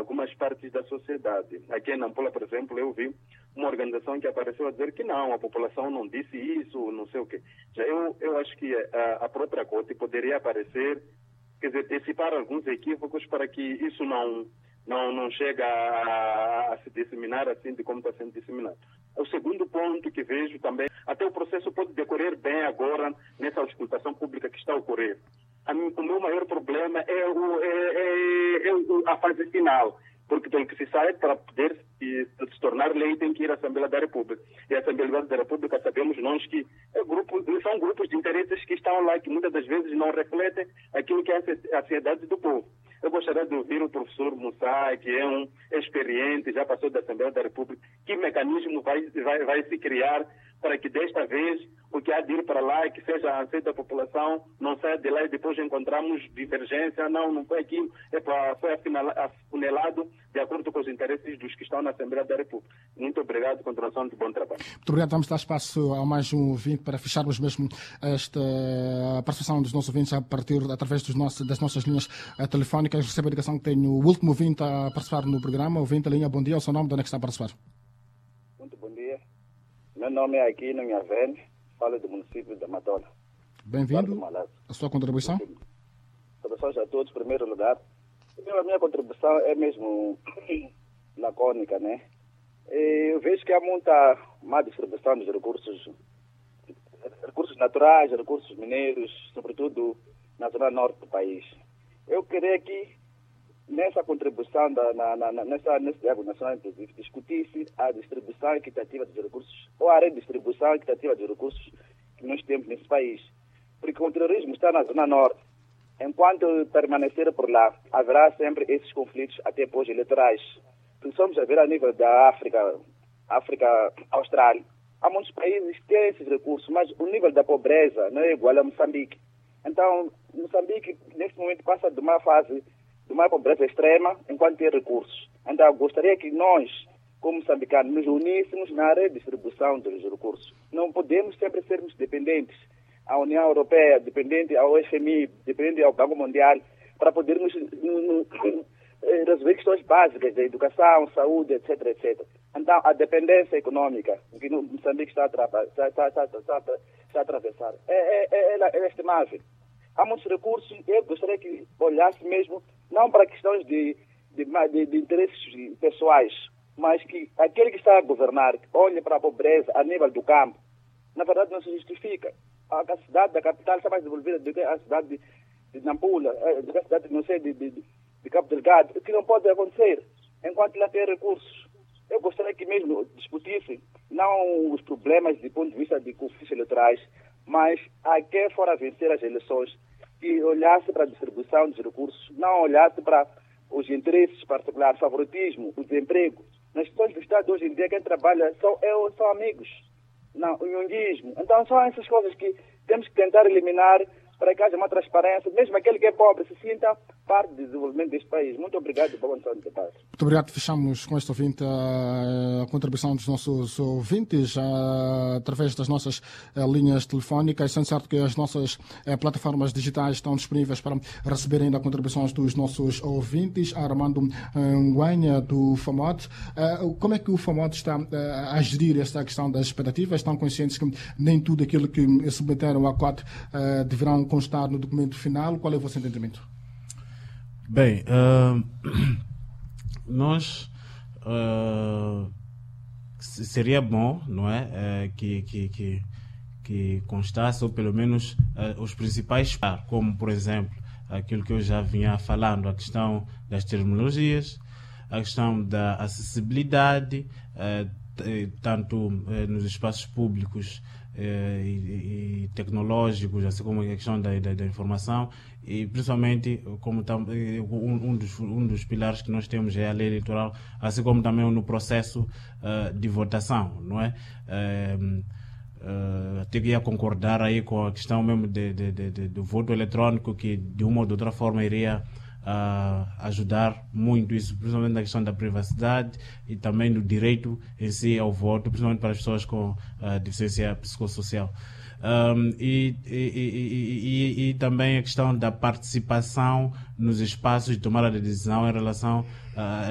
algumas partes da sociedade. Aqui em Nampula, por exemplo, eu vi uma organização que apareceu a dizer que não, a população não disse isso, não sei o quê. Já eu acho que a própria COTE poderia aparecer, quer dizer, dissipar alguns equívocos para que isso não chega a se disseminar assim de como está sendo disseminado. O segundo ponto que vejo também, até o processo pode decorrer bem agora nessa auscultação pública que está a ocorrer. O meu maior problema é a fase final, porque pelo que se sabe, para poder se tornar lei tem que ir à Assembleia da República. E a Assembleia da República sabemos nós que são grupos de interesses que estão lá, que muitas das vezes não refletem aquilo que é a ansiedade do povo. Eu gostaria de ouvir o professor Mussai, que é um experiente, já passou da Assembleia da República, que mecanismo vai se criar para que desta vez o que há de ir para lá, que seja aceito da população, não saia de lá e depois encontramos divergência, não foi aquilo, foi afunilado de acordo com os interesses dos que estão na Assembleia da República. Muito obrigado, continuação de bom trabalho. Muito obrigado, vamos dar espaço a mais um ouvinte para fecharmos mesmo esta participação dos nossos ouvintes através das nossas linhas telefónicas. Recebo a indicação que tenho o último ouvinte a participar no programa. Ouvinte, a linha, bom dia, o seu nome, de onde é que está a participar? Muito bom dia. Meu nome é Aquino Nhavene, falo do município de Matola. Bem-vindo. A sua contribuição? Saudações a todos, em primeiro lugar. A minha contribuição é mesmo lacônica, né? Eu vejo que há muita má distribuição dos recursos naturais, recursos mineiros, sobretudo na zona norte do país. Eu queria que nessa contribuição, nesse diálogo nacional inclusive, discutisse a distribuição equitativa dos recursos, ou a redistribuição equitativa dos recursos que nós temos nesse país. Porque o terrorismo está na zona norte. Enquanto permanecer por lá, haverá sempre esses conflitos até pós-eleitorais. Precisamos ver a nível da África Austral. Há muitos países que têm esses recursos, mas o nível da pobreza não é igual a Moçambique. Então, Moçambique, neste momento, passa de uma fase de uma pobreza extrema enquanto tem recursos. Então, gostaria que nós, como moçambicanos, nos uníssemos na redistribuição dos recursos. Não podemos sempre sermos dependentes à União Europeia, dependente ao FMI, dependente ao Banco Mundial, para podermos resolver questões básicas da educação, saúde, etc, etc. Então, a dependência econômica que Moçambique está a atravessar é estimável. Há muitos recursos e eu gostaria que olhasse mesmo, não para questões de interesses pessoais, mas que aquele que está a governar olhe para a pobreza a nível do campo. Na verdade, não se justifica. A cidade da capital está mais desenvolvida do que a cidade de Nampula, do que a cidade, não sei, de Cabo Delgado, o que não pode acontecer enquanto lá tem recursos. Eu gostaria que mesmo discutisse não os problemas do ponto de vista de conflitos eleitorais, mas a quem for a vencer as eleições, que olhasse para a distribuição dos recursos, não olhasse para os interesses particulares, favoritismo, o desemprego. Nas questões do Estado hoje em dia, quem trabalha são amigos, não, o nhonguismo. Então são essas coisas que temos que tentar eliminar para que haja uma transparência, mesmo aquele que é pobre se sinta parte do desenvolvimento deste país. Muito obrigado pela condição de debate. Muito obrigado. Fechamos com este ouvinte a contribuição dos nossos ouvintes através das nossas linhas telefónicas, sendo certo que as nossas plataformas digitais estão disponíveis para receber ainda contribuições dos nossos ouvintes. Armando Nguanha, do FAMOD. Como é que o FAMOD está a gerir esta questão das expectativas? Estão conscientes que nem tudo aquilo que submeteram à COT deverão constar no documento final? Qual é o vosso entendimento? Bem, nós seria bom, não é, que constasse, ou pelo menos os principais, como por exemplo aquilo que eu já vinha falando, a questão das terminologias, a questão da acessibilidade, tanto nos espaços públicos e tecnológicos, assim como a questão da informação, e principalmente como um dos pilares que nós temos é a lei eleitoral, assim como também no processo de votação, não é? Teria que concordar aí com a questão mesmo do voto eletrônico, que de uma ou de outra forma iria ajudar muito isso, principalmente na questão da privacidade e também do direito em si ao voto, principalmente para as pessoas com deficiência psicossocial. E também a questão da participação nos espaços de tomada de decisão em relação